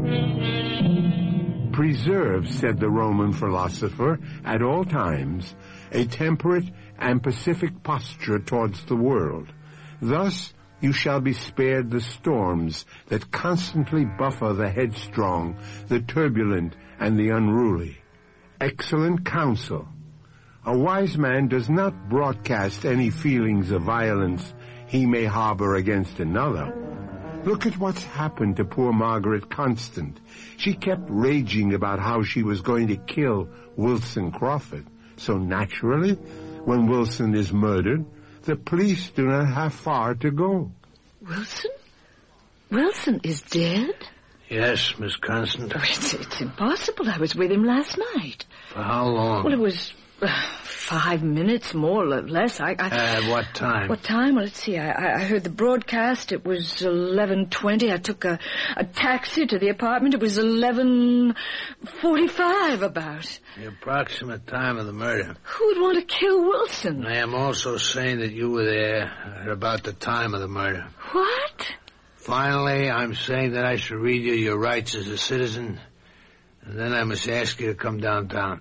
Preserve, said the Roman philosopher, at all times, a temperate and pacific posture towards the world. Thus you shall be spared the storms that constantly buffer the headstrong, the turbulent, and the unruly. Excellent counsel. A wise man does not broadcast any feelings of violence he may harbor against another. Look at what's happened to poor Margaret Constant. She kept raging about how she was going to kill Wilson Crawford. So naturally, when Wilson is murdered, the police do not have far to go. Wilson? Wilson is dead? Yes, Miss Constant. Oh, it's impossible. I was with him last night. For how long? Well, it was 5 minutes, more or less. At what time? What time? Well, let's see. I heard the broadcast. It was 11:20. I took a taxi to the apartment. It was 11:45 about. The approximate time of the murder. Who would want to kill Wilson? I am also saying that you were there at about the time of the murder. What? Finally, I'm saying that I should read you your rights as a citizen, and then I must ask you to come downtown.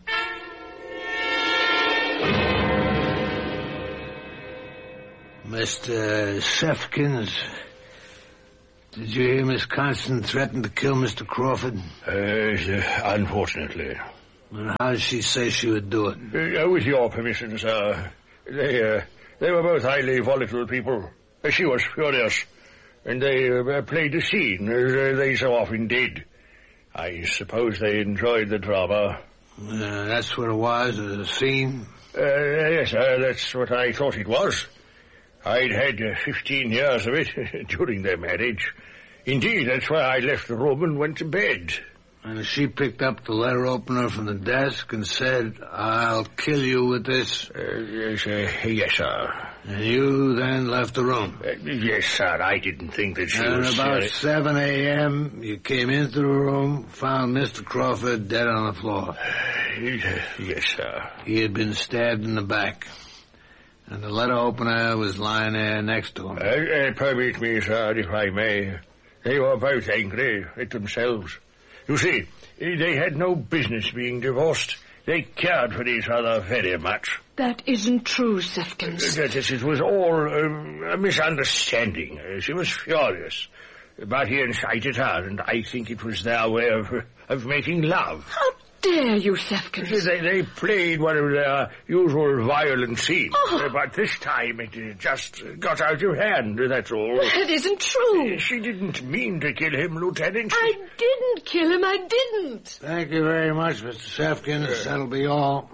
Mr. Sefkins, did you hear Miss Constant threaten to kill Mr. Crawford? Unfortunately. And how did she say she would do it? With your permission, sir. They were both highly volatile people. She was furious, and they played a scene, as they so often did. I suppose they enjoyed the drama. That's what it was, a scene? Yes, sir, that's what I thought it was. I'd had 15 years of it during their marriage. Indeed, that's why I left the room and went to bed. And she picked up the letter opener from the desk and said, "I'll kill you with this"? Yes, sir. And you then left the room? Yes, sir. I didn't think that she was... And about 7 a.m., you came into the room, found Mr. Crawford dead on the floor. Yes, sir. He had been stabbed in the back, and the letter opener was lying there next to him. Permit me, sir, if I may. They were both angry at themselves. You see, they had no business being divorced. They cared for each other very much. That isn't true, Sefkins. It was all a misunderstanding. She was furious. But he incited her, and I think it was their way of making love. How dare you, Sefkins? They played one of their usual violent scenes. Oh. But this time it just got out of hand, that's all. That isn't true. She didn't mean to kill him, Lieutenant. I didn't kill him, I didn't. Thank you very much, Mr. Sefkins. That'll be all.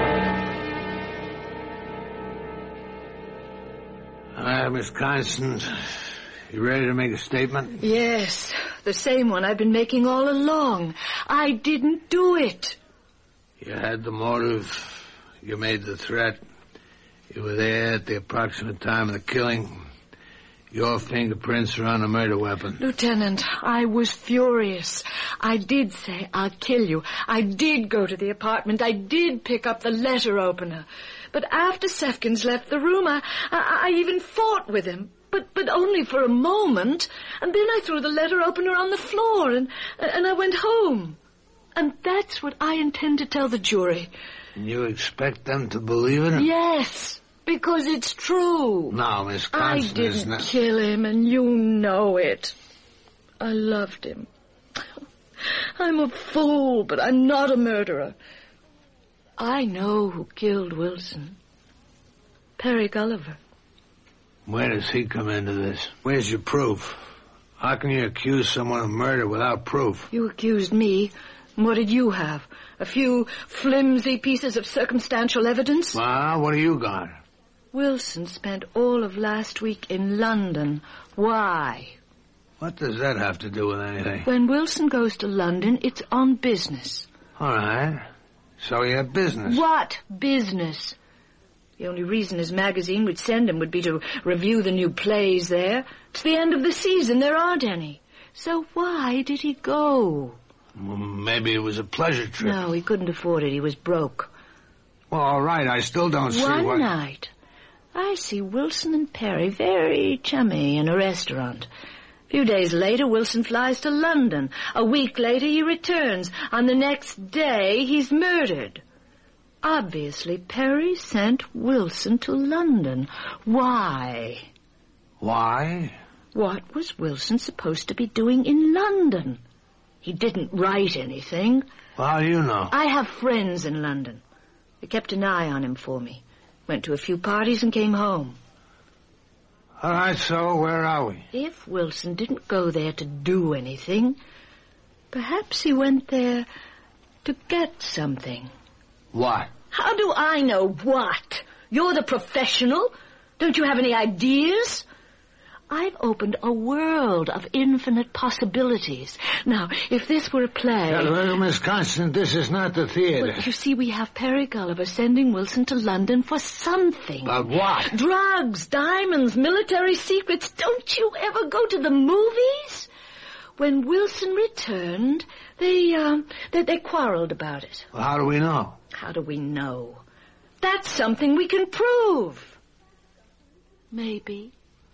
Miss Constant, you ready to make a statement? Yes, the same one I've been making all along. I didn't do it. You had the motive. You made the threat. You were there at the approximate time of the killing. Your fingerprints are on the murder weapon. Lieutenant, I was furious. I did say, "I'll kill you." I did go to the apartment. I did pick up the letter opener. But after Sefkins left the room, I even fought with him. But only for a moment. And then I threw the letter opener on the floor and I went home. And that's what I intend to tell the jury. And you expect them to believe it? Yes, because it's true. No, Miss Constant, I didn't kill him, and you know it. I loved him. I'm a fool, but I'm not a murderer. I know who killed Wilson. Perry Gulliver. Where does he come into this? Where's your proof? How can you accuse someone of murder without proof? You accused me. What did you have? A few flimsy pieces of circumstantial evidence? Well, what do you got? Wilson spent all of last week in London. Why? What does that have to do with anything? When Wilson goes to London, it's on business. All right. So you have business. What business? The only reason his magazine would send him would be to review the new plays there. It's the end of the season. There aren't any. So why did he go? Well, maybe it was a pleasure trip. No, he couldn't afford it. He was broke. Well, all right. I still don't see what... One night, I see Wilson and Perry very chummy in a restaurant. A few days later, Wilson flies to London. A week later, he returns. On the next day, he's murdered. Obviously, Perry sent Wilson to London. Why? Why? What was Wilson supposed to be doing in London? He didn't write anything. Well, how do you know? I have friends in London. They kept an eye on him for me. Went to a few parties and came home. All right, so where are we? If Wilson didn't go there to do anything, perhaps he went there to get something. What? How do I know what? You're the professional. Don't you have any ideas? I've opened a world of infinite possibilities. Now, if this were a play... Well, Miss Constant, this is not the theater. Well, you see, we have Perry Gulliver sending Wilson to London for something. But what? Drugs, diamonds, military secrets. Don't you ever go to the movies? When Wilson returned, they quarreled about it. Well, how do we know? How do we know? That's something we can prove. Maybe.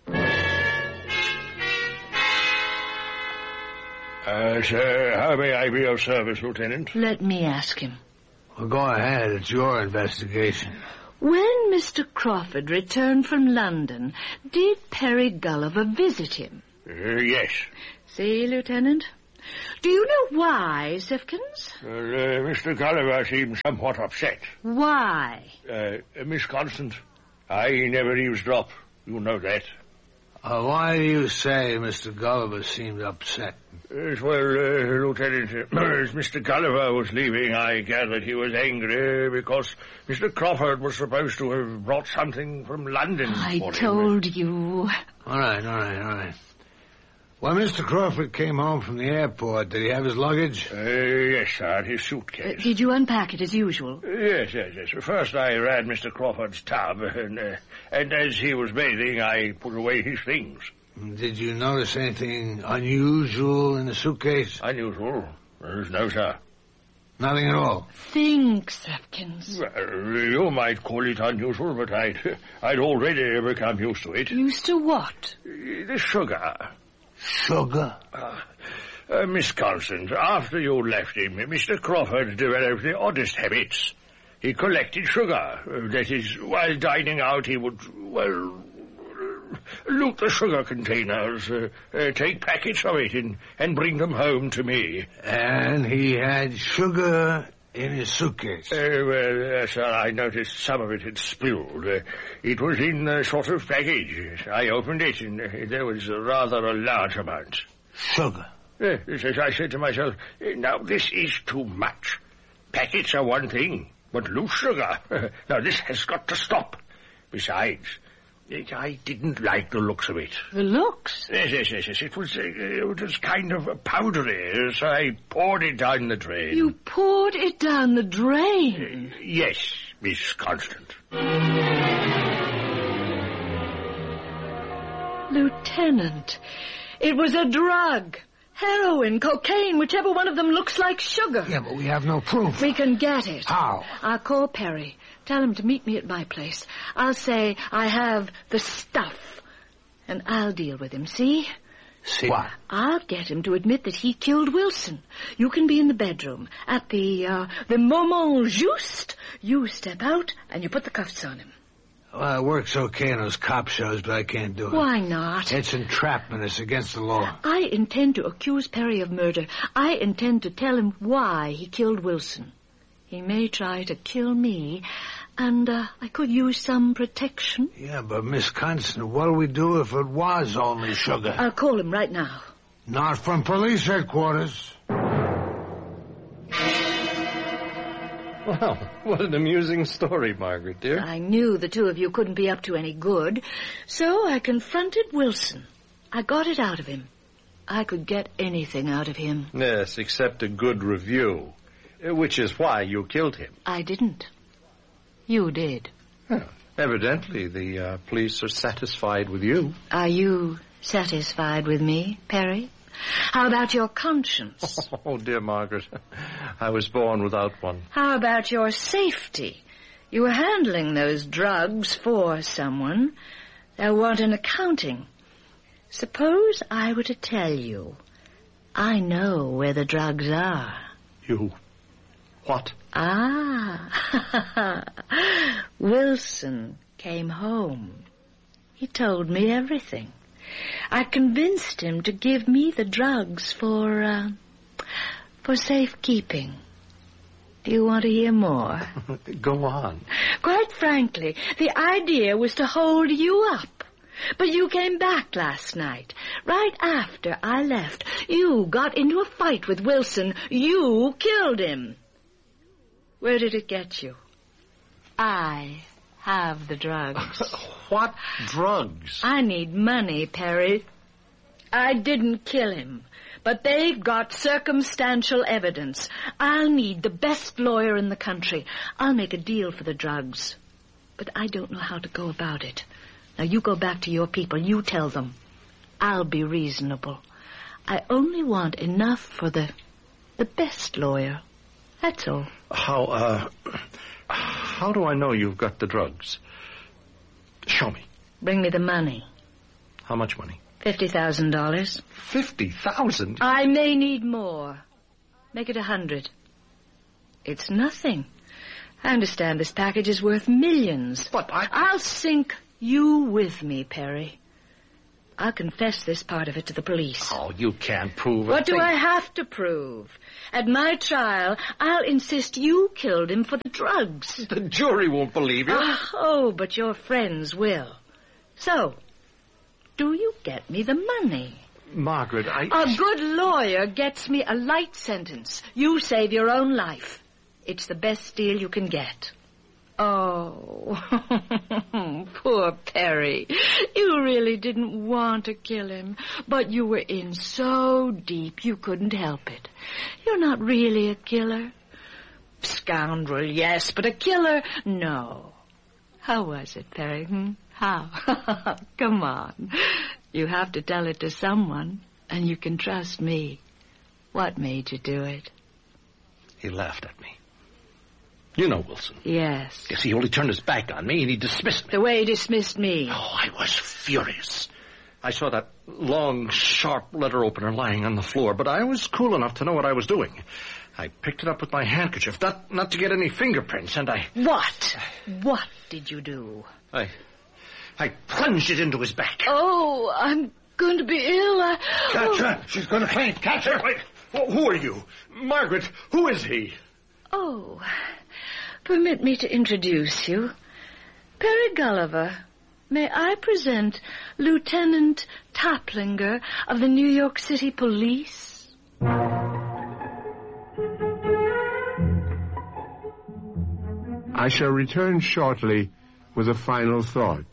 Sir, how may I be of service, Lieutenant? Let me ask him. Well, go ahead. It's your investigation. When Mr. Crawford returned from London, did Perry Gulliver visit him? Yes. See, Lieutenant? Do you know why, Sifkins? Mr. Gulliver seems somewhat upset. Why? Miss Constant, I never eavesdrop. You know that. Why do you say Mr. Gulliver seemed upset? Lieutenant, as Mr. Gulliver was leaving, I gathered he was angry because Mr. Crawford was supposed to have brought something from London for him. I told you. All right. When Mr. Crawford came home from the airport, did he have his luggage? Yes, sir, his suitcase. Did you unpack it as usual? Yes. First I ran Mr. Crawford's tub, and as he was bathing, I put away his things. Did you notice anything unusual in the suitcase? Unusual? No, sir. Nothing at all? Think, Sifkins. Well, you might call it unusual, but I'd already become used to it. Used to what? The sugar. Sugar? Miss Constant, after you left him, Mr. Crawford developed the oddest habits. He collected sugar. That is, while dining out, he would, loot the sugar containers, take packets of it and bring them home to me. And he had sugar in his suitcase? Sir, I noticed some of it had spilled. It was in a sort of package. I opened it, and there was rather a large amount. Sugar? I said to myself, now this is too much. Packets are one thing, but loose sugar, now this has got to stop. Besides, I didn't like the looks of it. The looks? Yes. It was kind of powdery, so I poured it down the drain. You poured it down the drain? Yes, Miss Constant. Lieutenant, it was a drug. Heroin, cocaine, whichever one of them looks like sugar. Yeah, but we have no proof. We can get it. How? I'll call Perry. Tell him to meet me at my place. I'll say I have the stuff. And I'll deal with him, see? See what? I'll get him to admit that he killed Wilson. You can be in the bedroom. At the moment juste, you step out and you put the cuffs on him. Well, it works okay in those cop shows, but I can't do it. Why not? It's entrapment. It's against the law. I intend to accuse Perry of murder. I intend to tell him why he killed Wilson. He may try to kill me, and I could use some protection. Yeah, but Miss Constant, what do we do if it was only sugar? I'll call him right now. Not from police headquarters. Well, what an amusing story, Margaret, dear. I knew the two of you couldn't be up to any good, so I confronted Wilson. I got it out of him. I could get anything out of him. Yes, except a good review, which is why you killed him. I didn't. You did. Well, evidently, the police are satisfied with you. Are you satisfied with me, Perry? How about your conscience? Oh, dear Margaret, I was born without one. How about your safety? You were handling those drugs for someone. They'll want an accounting. Suppose I were to tell you, I know where the drugs are. You... what? Ah, Wilson came home. He told me everything. I convinced him to give me the drugs for safekeeping. Do you want to hear more? Go on. Quite frankly, the idea was to hold you up. But you came back last night. Right after I left, you got into a fight with Wilson. You killed him. Where did it get you? I have the drugs. What drugs? I need money, Perry. I didn't kill him, but they've got circumstantial evidence. I'll need the best lawyer in the country. I'll make a deal for the drugs. But I don't know how to go about it. Now, you go back to your people. You tell them. I'll be reasonable. I only want enough for the best lawyer. That's all. How do I know you've got the drugs? Show me. Bring me the money. How much money? $50,000. $50,000? I may need more. Make it 100. It's nothing. I understand this package is worth millions. But I'll sink you with me, Perry. I'll confess this part of it to the police. Oh, you can't prove it. What do I have to prove? At my trial, I'll insist you killed him for the drugs. The jury won't believe you. Oh, but your friends will. So, do you get me the money? Margaret, A good lawyer gets me a light sentence. You save your own life. It's the best deal you can get. Oh, poor Perry. You really didn't want to kill him, but you were in so deep you couldn't help it. You're not really a killer. Scoundrel, yes, but a killer, no. How was it, Perry? How? Come on. You have to tell it to someone, and you can trust me. What made you do it? He laughed at me. You know Wilson. Yes. Yes, he only turned his back on me and he dismissed me. The way he dismissed me. Oh, I was furious. I saw that long, sharp letter opener lying on the floor, but I was cool enough to know what I was doing. I picked it up with my handkerchief, not to get any fingerprints, and I... What? What did you do? I plunged it into his back. Oh, I'm going to be ill. Catch her! She's going to faint. Catch her! Wait. Who are you? Margaret, who is he? Oh, permit me to introduce you. Perry Gulliver. May I present Lieutenant Toplinger of the New York City Police? I shall return shortly with a final thought.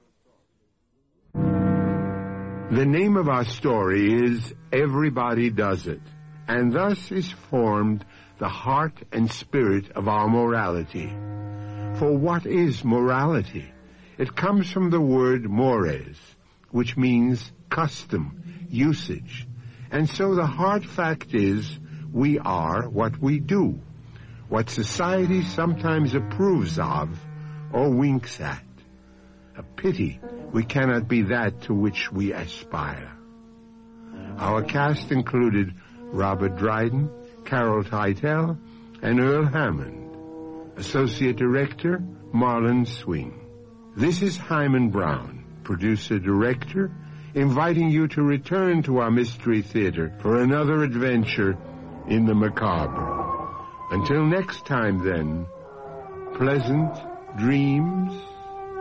The name of our story is Everybody Does It, and thus is formed the heart and spirit of our morality. For what is morality? It comes from the word mores, which means custom, usage. And so the hard fact is, we are what we do, what society sometimes approves of or winks at. A pity we cannot be that to which we aspire. Our cast included Robert Dryden, Carol Teitel, and Earl Hammond. Associate Director, Marlon Swing. This is Hyman Brown, Producer-Director, inviting you to return to our Mystery Theater for another adventure in the macabre. Until next time, then, pleasant dreams